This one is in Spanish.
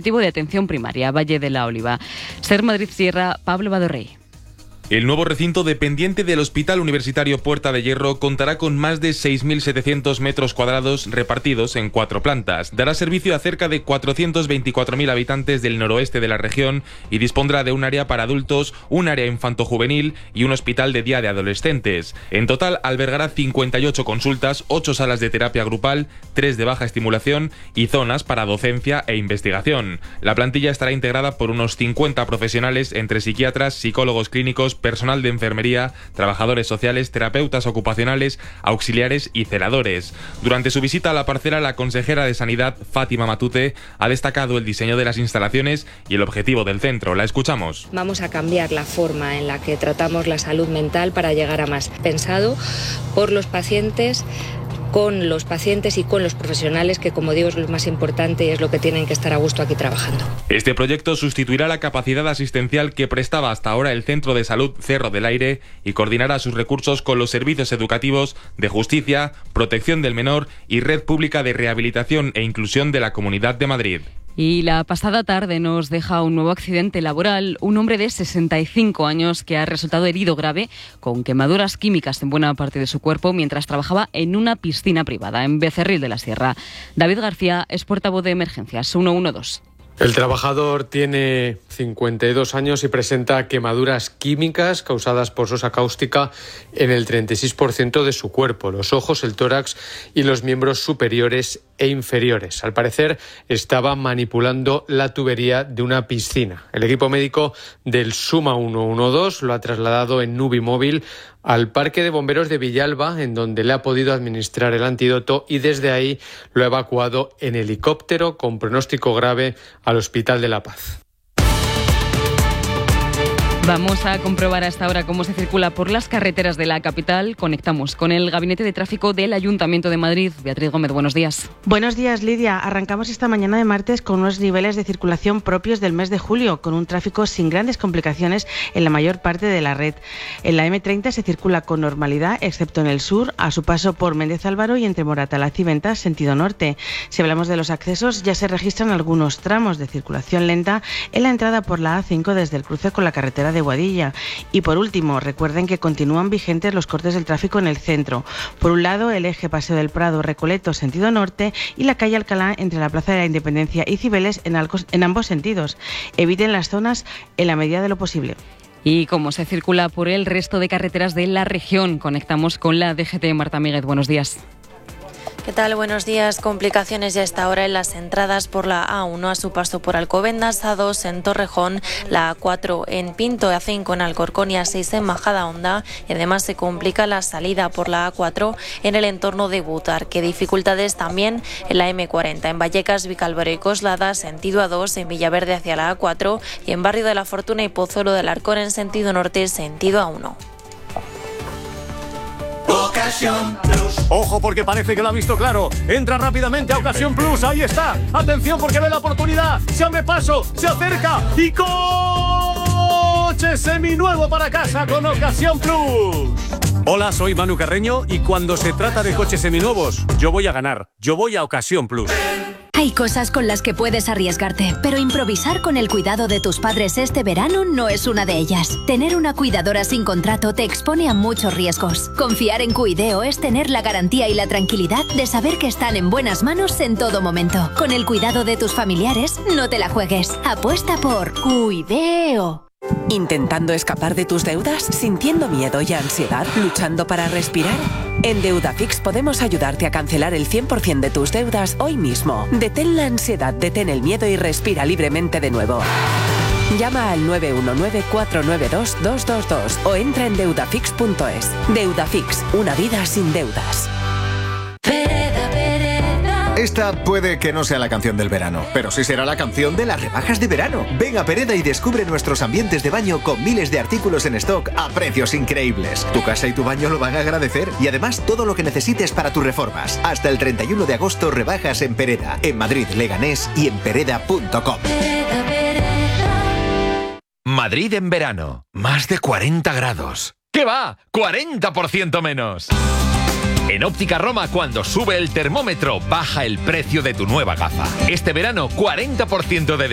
dispositivo de atención primaria, Valle de la Oliva. Ser Madrid Sierra, Pablo Badorrey. El nuevo recinto dependiente del Hospital Universitario Puerta de Hierro contará con más de 6.700 metros cuadrados repartidos en 4 plantas. Dará servicio a cerca de 424.000 habitantes del noroeste de la región y dispondrá de un área para adultos, un área infantojuvenil y un hospital de día de adolescentes. En total albergará 58 consultas, 8 salas de terapia grupal, 3 de baja estimulación y zonas para docencia e investigación. La plantilla estará integrada por unos 50 profesionales entre psiquiatras, psicólogos clínicos, personal de enfermería, trabajadores sociales, terapeutas ocupacionales, auxiliares y celadores. Durante su visita a la parcela, la consejera de Sanidad, Fátima Matute, ha destacado el diseño de las instalaciones y el objetivo del centro. La escuchamos. Vamos a cambiar la forma en la que tratamos la salud mental para llegar a más. Pensado por los pacientes, con los pacientes y con los profesionales, que como digo es lo más importante y es lo que tienen que estar a gusto aquí trabajando. Este proyecto sustituirá la capacidad asistencial que prestaba hasta ahora el Centro de Salud Cerro del Aire y coordinará sus recursos con los servicios educativos, de justicia, protección del menor y red pública de rehabilitación e inclusión de la Comunidad de Madrid. Y la pasada tarde nos deja un nuevo accidente laboral. Un hombre de 65 años que ha resultado herido grave con quemaduras químicas en buena parte de su cuerpo mientras trabajaba en una piscina privada en Becerril de la Sierra. David García es portavoz de Emergencias 112. El trabajador tiene 52 años y presenta quemaduras químicas causadas por sosa cáustica en el 36% de su cuerpo, los ojos, el tórax y los miembros superiores e inferiores. Al parecer estaba manipulando la tubería de una piscina. El equipo médico del Suma 112 lo ha trasladado en Nubi móvil al Parque de Bomberos de Villalba, en donde le ha podido administrar el antídoto, y desde ahí lo ha evacuado en helicóptero con pronóstico grave al Hospital de La Paz. Vamos a comprobar hasta ahora cómo se circula por las carreteras de la capital. Conectamos con el Gabinete de Tráfico del Ayuntamiento de Madrid. Beatriz Gómez, buenos días. Buenos días, Lidia. Arrancamos esta mañana de martes con unos niveles de circulación propios del mes de julio, con un tráfico sin grandes complicaciones en la mayor parte de la red. En la M30 se circula con normalidad, excepto en el sur, a su paso por Méndez Álvaro y entre Moratalaz y Ventas, sentido norte. Si hablamos de los accesos, ya se registran algunos tramos de circulación lenta en la entrada por la A5 desde el cruce con la carretera de Boadilla. Y por último, recuerden que continúan vigentes los cortes del tráfico en el centro. Por un lado, el eje Paseo del Prado Recoleto sentido norte y la calle Alcalá entre la Plaza de la Independencia y Cibeles en ambos sentidos. Eviten las zonas en la medida de lo posible. Y cómo se circula por el resto de carreteras de la región, conectamos con la DGT. Marta Míguez, buenos días. ¿Qué tal? Buenos días. Complicaciones ya a esta hora en las entradas por la A1 a su paso por Alcobendas, A2 en Torrejón, la A4 en Pinto, A5 en Alcorcón y A6 en Majadahonda. Y además se complica la salida por la A4 en el entorno de Butarque. Dificultades también en la M40, en Vallecas, Vicálvaro y Coslada, sentido A2, en Villaverde hacia la A4 y en Barrio de la Fortuna y Pozuelo del Arcón en sentido norte, sentido A1. Ocasión Plus. Ojo, porque parece que lo ha visto claro. Entra rápidamente a Ocasión Plus. Ahí está. Atención, porque ve la oportunidad. Se abre paso, se acerca y coche seminuevo para casa con Ocasión Plus. Hola, soy Manu Carreño y cuando se trata de coches seminuevos, yo voy a ganar. Yo voy a Ocasión Plus. Hay cosas con las que puedes arriesgarte, pero improvisar con el cuidado de tus padres este verano no es una de ellas. Tener una cuidadora sin contrato te expone a muchos riesgos. Confiar en Cuideo es tener la garantía y la tranquilidad de saber que están en buenas manos en todo momento. Con el cuidado de tus familiares, no te la juegues. Apuesta por Cuideo. ¿Intentando escapar de tus deudas? ¿Sintiendo miedo y ansiedad? ¿Luchando para respirar? En Deudafix podemos ayudarte a cancelar el 100% de tus deudas hoy mismo. Detén la ansiedad, detén el miedo y respira libremente de nuevo. Llama al 919-492-222 o entra en deudafix.es. Deudafix, una vida sin deudas. Esta puede que no sea la canción del verano, pero sí será la canción de las rebajas de verano. Ven a Pereda y descubre nuestros ambientes de baño con miles de artículos en stock a precios increíbles. Tu casa y tu baño lo van a agradecer y además todo lo que necesites para tus reformas. Hasta el 31 de agosto rebajas en Pereda, en Madrid, Leganés y en pereda.com. Madrid en verano, más de 40 grados. ¿Qué va? ¡40% menos! En Óptica Roma, cuando sube el termómetro, baja el precio de tu nueva gafa. Este verano, 40% de